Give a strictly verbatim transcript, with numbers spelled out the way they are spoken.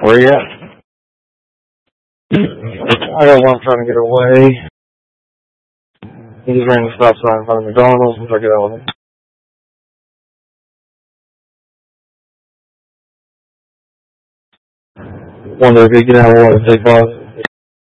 Where you at? I got one trying to get away. He just ran the stop sign in front of McDonald's and took it out with him. Wonder if he could get out of the way and take off.